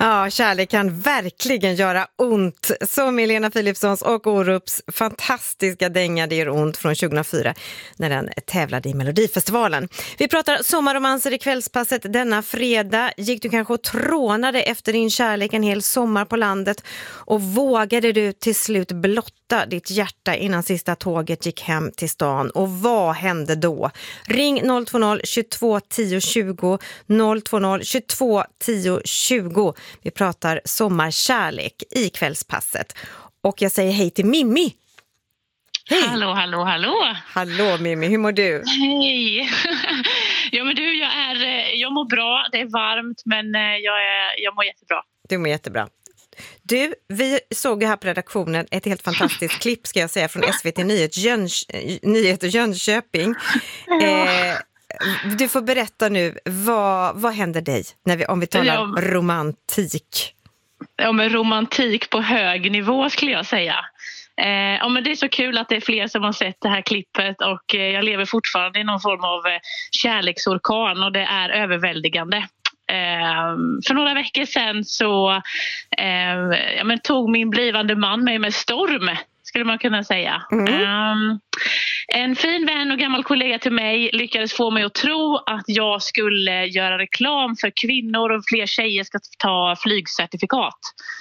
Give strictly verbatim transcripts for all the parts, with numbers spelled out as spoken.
Ja, kärlek kan verkligen göra ont. Som Helena Philipssons och Orups fantastiska dänga Det gör ont från tjugohundrafyra när den tävlade i Melodifestivalen. Vi pratar sommarromanser i kvällspasset denna fredag. Gick du kanske och trånade efter din kärlek en hel sommar på landet och vågade du till slut blotta ditt hjärta innan sista tåget gick hem till stan? Och vad hände då? Ring noll två noll tjugotvå tio tjugo noll två noll tjugotvå tio tjugo. Vi pratar sommarkärlek i kvällspasset. Och jag säger hej till Mimmi. Hej. Hallå, hallå, hallå. Hallå Mimmi, hur mår du? Hej. Ja men du, jag, är, jag mår bra. Det är varmt men jag, är, jag mår jättebra. Du mår jättebra. Du, vi såg här på redaktionen ett helt fantastiskt klipp ska jag säga från S V T Nyhet, Jöns, Nyheter Jönköping. Ja. Eh, du får berätta nu, vad, vad händer dig när vi, om vi talar ja, romantik? Ja men romantik på hög nivå skulle jag säga. Eh, ja, men det är så kul att det är fler som har sett det här klippet och eh, jag lever fortfarande i någon form av eh, kärleksorkan och det är överväldigande. Eh, för några veckor sedan så eh, ja, men tog min blivande man mig med storm, skulle man kunna säga. Mm. Um, en fin vän och gammal kollega till mig lyckades få mig att tro att jag skulle göra reklam för kvinnor och fler tjejer ska ta flygcertifikat.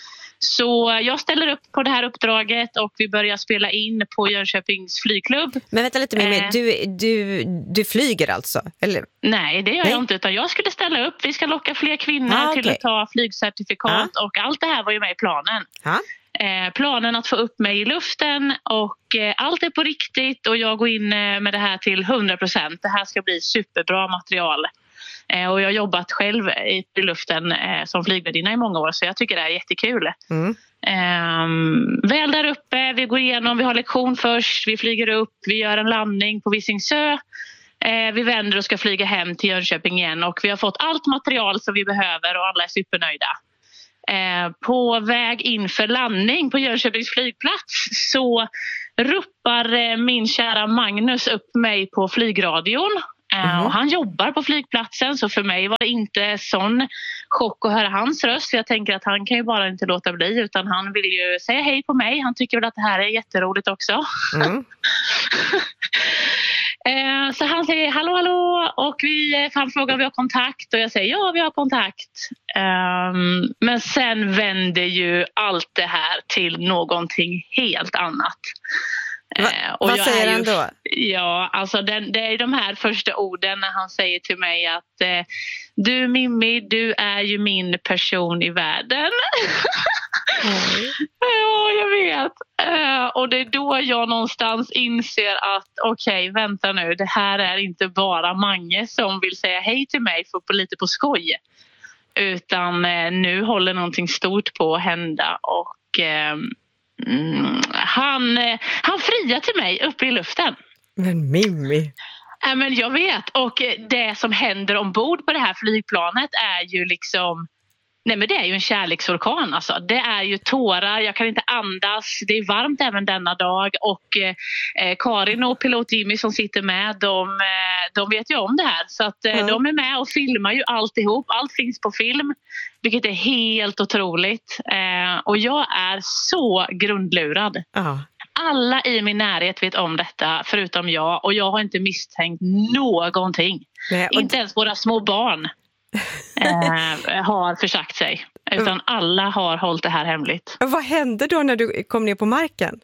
Så jag ställer upp på det här uppdraget och vi börjar spela in på Jönköpings flygklubb. Men vänta lite med, eh, du, du, du flyger alltså? Eller? Nej, det gör nej. jag inte utan jag skulle ställa upp. Vi ska locka fler kvinnor ah, okay. till att ta flygcertifikat ah. och allt det här var ju med i planen. Ah. Eh, planen att få upp mig i luften och eh, allt är på riktigt och jag går in eh, med det här till hundra procent. Det här ska bli superbra material. Eh, och jag har jobbat själv i, i luften eh, som flygvärdinna i många år så jag tycker det är jättekul. Mm. Eh, väl där uppe, vi går igenom, vi har lektion först, vi flyger upp, vi gör en landning på Visingsö. Eh, vi vänder och ska flyga hem till Jönköping igen och vi har fått allt material som vi behöver och alla är supernöjda. Eh, på väg inför landning på Jönköpings flygplats så ruppar eh, min kära Magnus upp mig på flygradion. Mm. Och han jobbar på flygplatsen så för mig var det inte sån chock att höra hans röst. Jag tänker att han kan ju bara inte låta bli utan han vill ju säga hej på mig. Han tycker väl att det här är jätteroligt också. Mm. Så han säger hallå hallå och vi, han frågar om vi har kontakt och jag säger ja vi har kontakt. Um, men sen vänder ju allt det här till någonting helt annat. Va, uh, och vad jag säger är han ju, då? Ja, alltså den, det är de här första orden när han säger till mig att uh, du Mimmi, du är ju min person i världen. Mm. Ja, jag vet. Uh, och det är då jag någonstans inser att okej, okay, vänta nu. Det här är inte bara Mange som vill säga hej till mig för på lite på skoj. Utan uh, nu håller någonting stort på att hända. Och uh, mm, han, uh, han friar till mig uppe i luften. Men Mimmi... Ja, uh, men jag vet. Och uh, det som händer ombord på det här flygplanet är ju liksom... Nej men det är ju en kärleksorkan alltså. Det är ju tårar, jag kan inte andas. Det är varmt även denna dag. Och eh, Karin och pilot Jimmy som sitter med, de, eh, de vet ju om det här. Så att eh, mm. de är med och filmar ju alltihop. Allt finns på film, vilket är helt otroligt. Eh, och jag är så grundlurad. Uh. Alla i min närhet vet om detta, förutom jag. Och jag har inte misstänkt någonting. Nej, och... Inte ens våra små barn. eh, har försagt sig utan alla har hållit det här hemligt. Vad hände då när du kom ner på marken?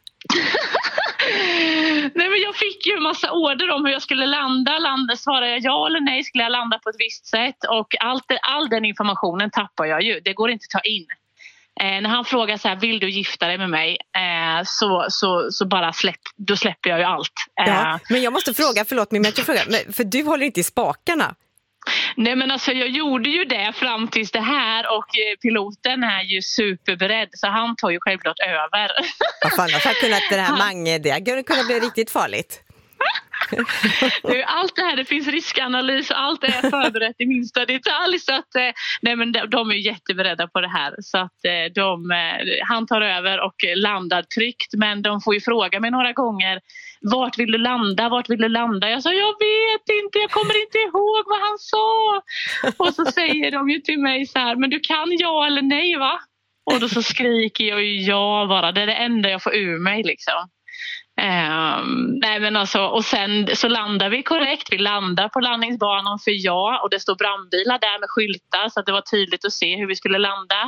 Nej, men jag fick ju en massa order om hur jag skulle landa. landa svarade jag ja eller nej, skulle jag landa på ett visst sätt och allt, all den informationen tappar jag ju, det går inte att ta in. Eh, när han frågar så här, vill du gifta dig med mig? Eh, så, så, så bara släpp, då släpper jag ju allt. Eh, ja, men jag måste fråga, förlåt mig men jag fråga, men, för du håller inte i spakarna. Nej men alltså jag gjorde ju det fram tills det här och piloten är ju superberedd så han tar ju självklart över. Vad fan, jag har kunnat det här Mange, det kunde bli riktigt farligt. Allt det här, det finns riskanalys och allt det är förberett i minsta detalj. Så att, nej, men de är jätteberedda på det här. Så att de, han tar över och landar tryggt. Men de får ju fråga mig några gånger: vart vill du landa? Vart vill du landa? Jag sa, jag vet inte, jag kommer inte ihåg vad han sa. Och så säger de ju till mig så här: men du kan ja eller nej, va? Och då så skriker jag ju ja bara. Det är det enda jag får ur mig liksom. Um, nej men alltså, och sen så landar vi korrekt. Vi landar på landningsbanan för ja. Och det står brandbilar där med skyltar, så att det var tydligt att se hur vi skulle landa.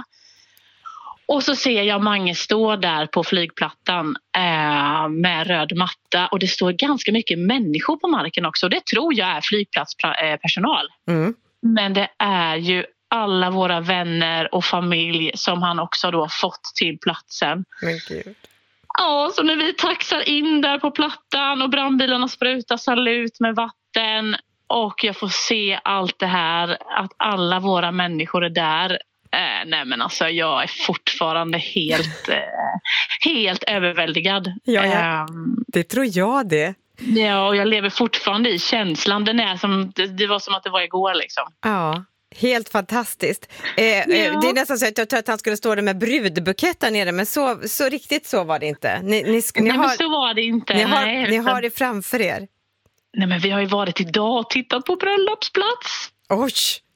Och så ser jag Mange stå där på flygplattan eh, med röd matta. Och det står ganska mycket människor på marken också. Det tror jag är flygplatspersonal. Mm. Men det är ju alla våra vänner och familj som han också då fått till platsen. Men gud. Ja, så när vi taxar in där på plattan och brandbilarna sprutar salut med vatten och jag får se allt det här, att alla våra människor är där. Eh, nej men alltså, jag är fortfarande helt, eh, helt överväldigad. Ja, ja. Eh, det tror jag det. Ja, och jag lever fortfarande i känslan. Den är som, det, det var som att det var igår liksom. Ja. Helt fantastiskt. Eh, ja. eh, det är nästan så att jag tror att han skulle stå där med brudbukett där nere, men så, så riktigt så var det inte. Ni, ni, ni nej, har, men så var det inte. Ni har, nej, ni har det framför er. Nej, men vi har ju varit idag och tittat på bröllopsplats. Oj!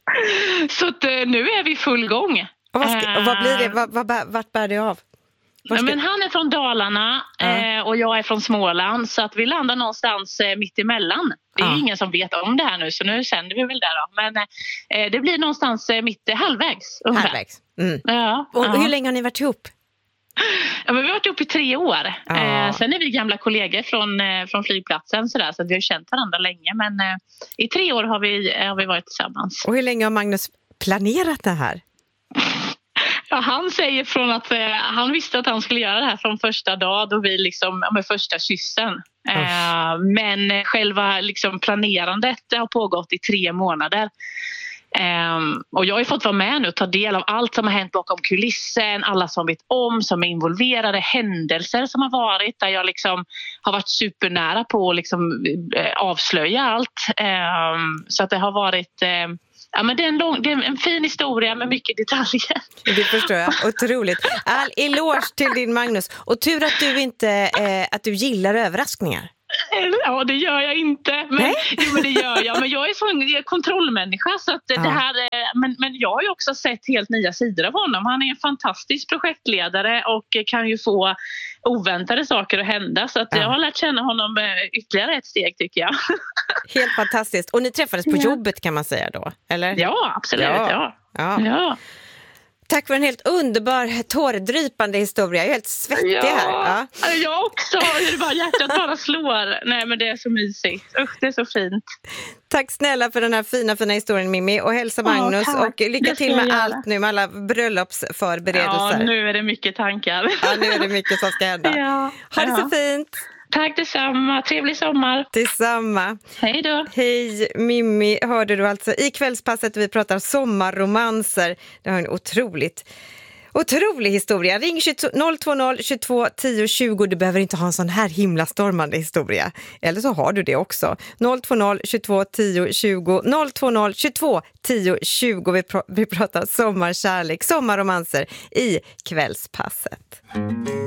Så att, nu är vi full gång. Och vad, ska, och vad blir det? Vad, vad, vart bär det av? Nej, men han är från Dalarna mm. eh, och jag är från Småland, så att vi landar någonstans eh, mitt emellan. Det är mm. ingen som vet om det här nu, så nu sänder vi väl där då. Men eh, det blir någonstans eh, mitt eh, halvvägs. Ungefär. Halvvägs. Mm. Ja, och ja. Hur länge har ni varit ihop? Ja, men vi har varit ihop i tre år. Ja. Eh, sen är vi gamla kollegor från, eh, från flygplatsen, så, där, så att vi har känt varandra länge. Men eh, i tre år har vi, eh, har vi varit tillsammans. Och hur länge har Magnus planerat det här? Ja, han säger från att eh, han visste att han skulle göra det här från första dag då vi liksom, med första kyssen. Eh, men själva liksom planerandet har pågått i tre månader. Eh, och jag har ju fått vara med nu och ta del av allt som har hänt bakom kulissen, alla som vet om, som är involverade, händelser som har varit där jag liksom har varit supernära på att liksom, eh, avslöja allt. Eh, så att det har varit... Eh, Ja, men det är, en lång, det är en fin historia med mycket detaljer. Det förstår jag. Otroligt. All eloge till din Magnus. Och tur att du inte eh, att du gillar överraskningar. Ja, det gör jag inte. Men, jo, men det gör jag. Men jag är sån kontrollmänniska. Så att ja. det här, men, men jag har ju också sett helt nya sidor av honom. Han är en fantastisk projektledare och kan ju få oväntade saker att hända. Så att ja. jag har lärt känna honom ytterligare ett steg, tycker jag. Helt fantastiskt. Och ni träffades på ja. jobbet, kan man säga då, eller? Ja, absolut. Ja. Ja. Ja. Ja. Tack för en helt underbar, tårdrypande historia. Jag är helt svettig ja, här. Ja, jag också. Det bara, hjärtat bara slår. Nej, men det är så mysigt. Usch, det är så fint. Tack snälla för den här fina, fina historien, Mimmi. Och hälsa Magnus. Oh, och lycka till med allt nu, med alla bröllopsförberedelser. Ja, nu är det mycket tankar. Ja, nu är det mycket som ska hända. Ja, ha det ja. så fint. Tack detsamma. Trevlig sommar. Detsamma. Hej då. Hej Mimmi, hörde du alltså i kvällspasset vi pratar sommarromanser. Det har en otroligt, otrolig historia. Ring noll två noll tjugotvå tio tjugo. Du behöver inte ha en sån här himla stormande historia. Eller så har du det också. noll två noll tjugotvå tio tjugo. noll två noll tjugotvå tio tjugo. Vi, pr- vi pratar sommarkärlek, sommarromanser i kvällspasset.